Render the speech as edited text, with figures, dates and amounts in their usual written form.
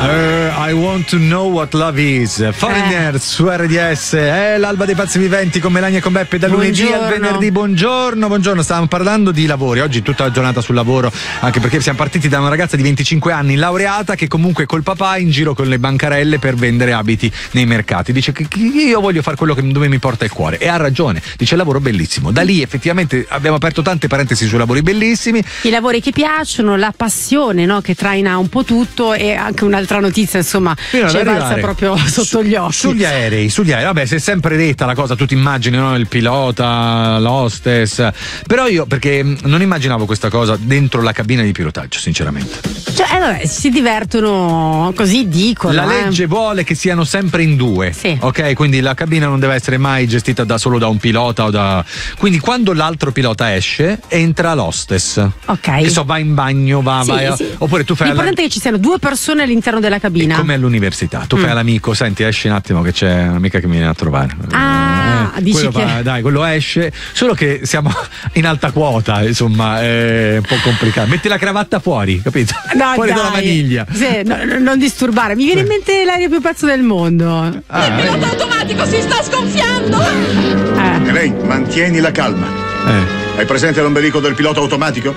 I want to know what love is. Foreigners su RDS. L'alba dei pazzi viventi con Melania e con Beppe da lunedì al venerdì. Buongiorno. Stavamo parlando di lavori. Oggi tutta la giornata sul lavoro, anche perché siamo partiti da una ragazza di 25 anni laureata che comunque col papà in giro con le bancarelle per vendere abiti nei mercati. Dice che io voglio fare quello dove mi porta il cuore, e ha ragione. Dice il lavoro bellissimo. Da lì effettivamente abbiamo aperto tante parentesi sui lavori bellissimi, i lavori che piacciono, la passione, no? Che traina un po' tutto, e anche un'altra notizia, insomma, ci è balza proprio sotto gli occhi. Sugli aerei, vabbè, si è sempre detta la cosa, tu ti immagini, no? Il pilota, l'hostess, però io perché non immaginavo questa cosa dentro la cabina di pilotaggio, sinceramente. Vabbè, si divertono, così dicono. La legge vuole che siano sempre in due, sì. Ok? Quindi la cabina non deve essere mai gestita solo da un pilota quindi quando l'altro pilota esce, entra l'hostess. Ok. Che va in bagno, sì. Oppure tu fai. L'importante è che ci siano due persone all'interno della cabina. Come all'università, tu fai all'amico, senti, esci un attimo che c'è un'amica che mi viene a trovare. Dici che quello esce, solo che siamo in alta quota, insomma, è un po' complicato. Metti la cravatta fuori, capito? Fuori dalla maniglia. Sì, non disturbare. Mi viene in mente l'aereo più pazzo del mondo. Il pilota automatico si sta sgonfiando. E lei mantieni la calma. Hai presente l'ombelico del pilota automatico?